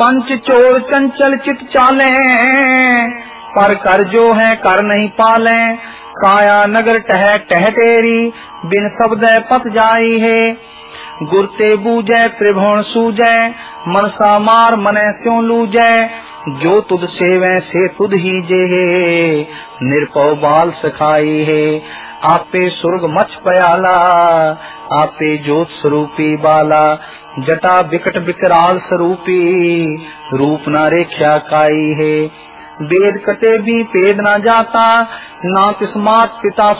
पंच चोर चंचल चित चाले, पर कर जो है कर नहीं पाले। काया नगर टह टह तेरी, बिन शब्द पत जाई है। गुरते बूझे त्रिभुवन सूझे, मनसा मार मने स्यों लूझे। जो तुद सेवे से तुद ही जे, निरपौ बाल सखाई है। आपे सुर्ग मछ पयाला, आपे ज्योत स्वरूपी बाला। जटा विकट विकराल स्वरूपी, रूप न रेख्या काई है। वेद कटे भी पेद न जाता, ना तिस्मात पिता